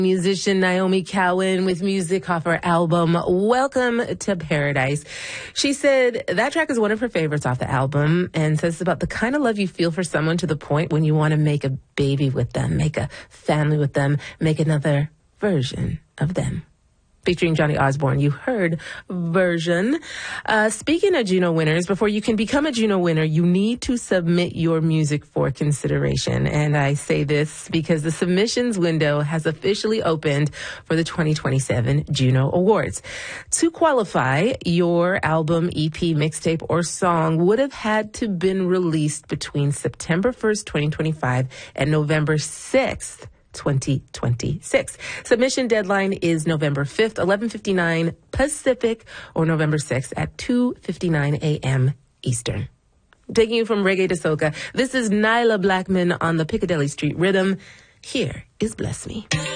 Musician Naomi Cowan with music off her album, Welcome to Paradise. She said that track is one of her favorites off the album and says it's about the kind of love you feel for someone to the point when you want to make a baby with them, make a family with them, make another version of them. Featuring Johnny Osborne, you heard Version. Speaking of Juno winners, before you can become a Juno winner, you need to submit your music for consideration. And I say this because the submissions window has officially opened for the 2027 Juno Awards. To qualify, your album, EP, mixtape, or song would have had to been released between September 1st, 2025 and November 6th. 2026. Submission deadline is November 5th, 11:59 Pacific, or November 6th at 2:59 a.m. Eastern. Taking you from reggae to soca, this is Nyla Blackman on the Piccadilly Street Rhythm. Here is Bless Me.